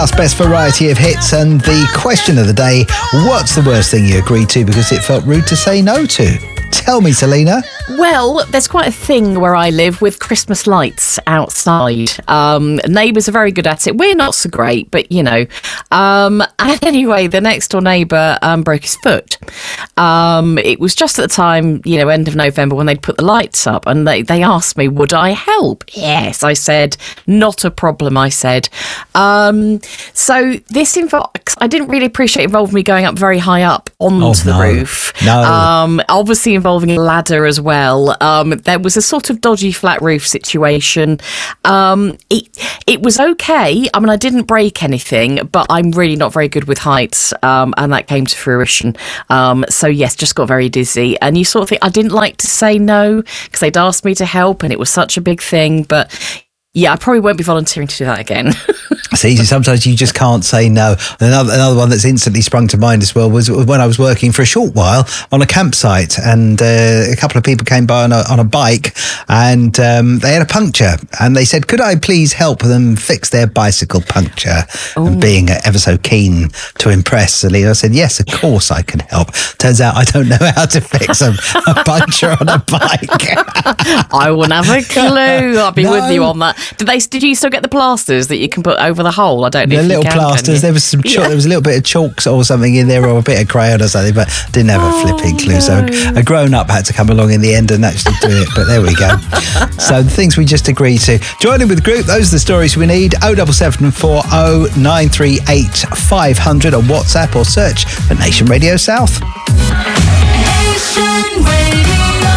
Past best variety of hits, and the question of the day, what's the worst thing you agreed to because it felt rude to say no to? Tell me, Selena. Well, there's quite a thing where I live with Christmas lights outside. Neighbours are very good at it. We're not so great, but you know. And anyway, the next door neighbour broke his foot. It was just at the time, you know, end of November when they'd put the lights up, and they asked me, would I help? Yes, I said, not a problem, I said. So this I didn't really appreciate it involved me going up very high up onto the roof. No. Obviously involving a ladder as well. There was a sort of dodgy flat roof situation. It was okay. I mean, I didn't break anything, but I'm really not very good with heights, and that came to fruition. So yes, just got very dizzy. And you sort of think, I didn't like to say no because they'd asked me to help and it was such a big thing, but yeah, I probably won't be volunteering to do that again. It's easy. Sometimes you just can't say no. Another one that's instantly sprung to mind as well was when I was working for a short while on a campsite, and a couple of people came by on a bike, and they had a puncture, and they said, could I please help them fix their bicycle puncture? And being ever so keen to impress Selena, I said, yes, of course I can help. Turns out I don't know how to fix a puncture on a bike. I wouldn't have a clue. I'll be with you on that. Did you still get the plasters that you can put over the hole? I don't know. The little plasters. There was some there was a little bit of chalk or something in there, or a bit of crayon or something, but didn't have a flipping clue. No. So a grown up had to come along in the end and actually do it. But there we go. So the things we just agreed to. Join in with the group. Those are the stories we need. 07740 938 500 on WhatsApp, or search for Nation Radio South. Nation Radio.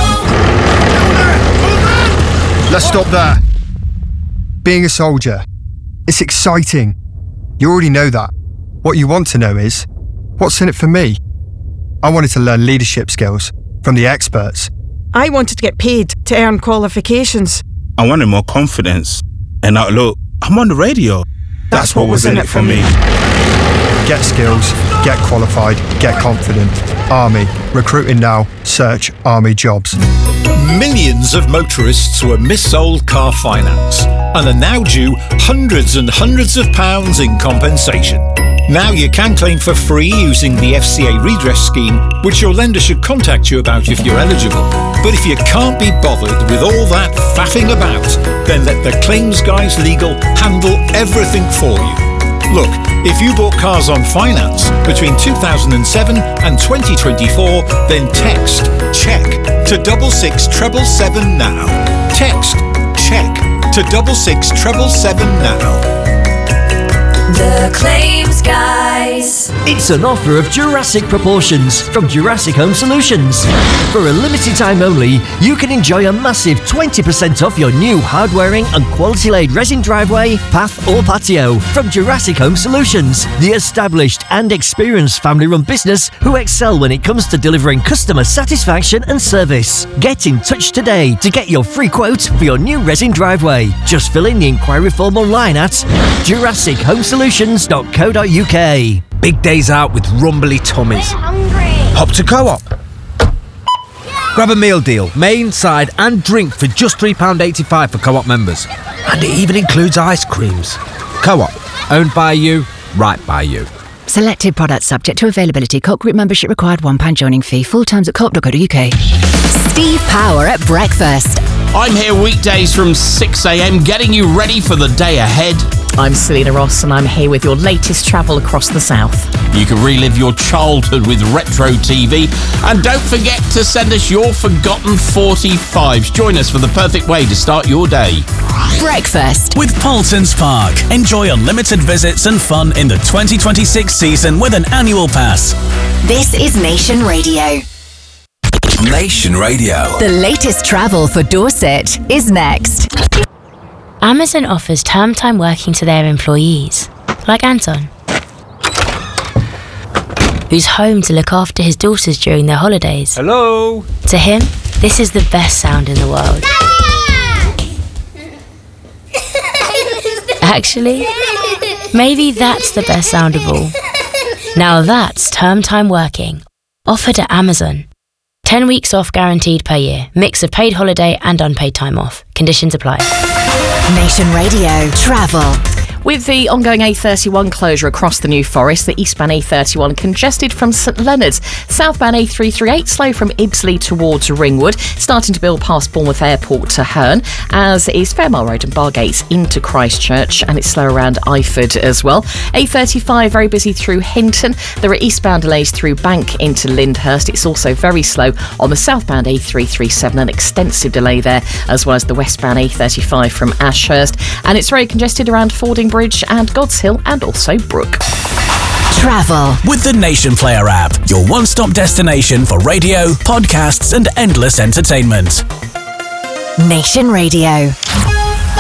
Let's stop there. Being a soldier, it's exciting. You already know that. What you want to know is, what's in it for me? I wanted to learn leadership skills from the experts. I wanted to get paid to earn qualifications. I wanted more confidence. And now look, I'm on the radio. That's what was in it for me. Get skills, get qualified, get confident. Army. Recruiting now. Search Army jobs. Millions of motorists were missold car finance and are now due hundreds and hundreds of pounds in compensation. Now you can claim for free using the FCA redress scheme, which your lender should contact you about if you're eligible. But if you can't be bothered with all that faffing about, then let the Claims Guys Legal handle everything for you. Look, if you bought cars on finance between 2007 and 2024, then text CHECK to 66777 now. Text CHECK to 66777 now. The Claims Guys. It's an offer of Jurassic proportions from Jurassic Home Solutions. For a limited time only, you can enjoy a massive 20% off your new hard-wearing and quality-laid resin driveway, path or patio from Jurassic Home Solutions, the established and experienced family-run business who excel when it comes to delivering customer satisfaction and service. Get in touch today to get your free quote for your new resin driveway. Just fill in the inquiry form online at jurassichomesolutions.co.uk. Big days out with rumbly tummies. We're hungry. Hop to Co-op. Grab a meal deal, main, side and drink for just £3.85 for Co-op members. And it even includes ice creams. Co-op, owned by you, right by you. Selected products subject to availability. Co-op group membership required, £1 joining fee. Full terms at co-op.co.uk. Steve Power at breakfast. I'm here weekdays from 6 a.m, getting you ready for the day ahead. I'm Selena Ross, and I'm here with your latest travel across the south. You can relive your childhood with retro TV. And don't forget to send us your forgotten 45s. Join us for the perfect way to start your day. Breakfast. With Paulson's Park. Enjoy unlimited visits and fun in the 2026 season with an annual pass. This is Nation Radio. Nation Radio. The latest travel for Dorset is next. Amazon offers term time working to their employees, like Anton, who's home to look after his daughters during their holidays. Hello? To him, this is the best sound in the world. Actually, maybe that's the best sound of all. Now that's term time working, offered at Amazon. 10 weeks off guaranteed per year. Mix of paid holiday and unpaid time off. Conditions apply. Nation Radio Travel. With the ongoing A31 closure across the New Forest, the eastbound A31 congested from St Leonard's. Southbound A338 slow from Ibsley towards Ringwood, starting to build past Bournemouth Airport to Herne, as is Fairmile Road and Bargates into Christchurch, and it's slow around Eyford as well. A35 very busy through Hinton. There are eastbound delays through Bank into Lyndhurst. It's also very slow on the southbound A337, an extensive delay there, as well as the westbound A35 from Ashurst, and it's very congested around Fording Bridge and God's Hill and also Brook. Travel with the Nation Player app, your one-stop destination for radio, podcasts and endless entertainment. Nation Radio.